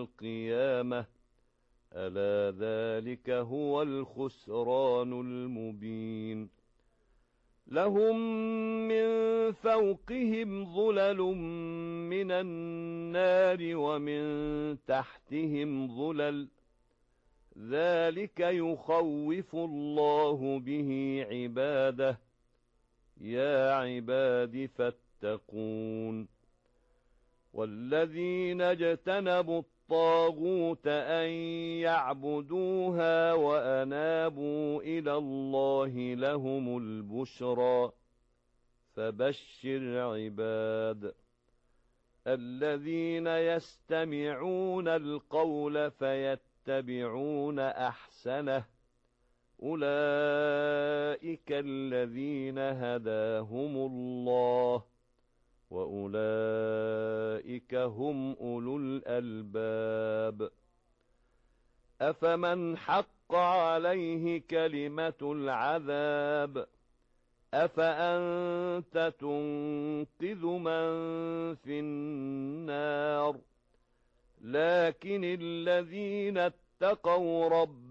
القيامة ألا ذلك هو الخسران المبين لهم من فوقهم ظلل من النار ومن تحتهم ظلل ذلك يخوف الله به عباده يا عباد فاتقون والذين اجتنبوا الطاغوت أن يعبدوها وأنابوا إلى الله لهم البشرى فبشر عباد الذين يستمعون القول فيتبعون أحسنه أولئك الذين هداهم الله وأولئك هم أولو الألباب أفمن حق عليه كلمة العذاب أفأنت تنقذ من في النار لكن الذين اتقوا ربهم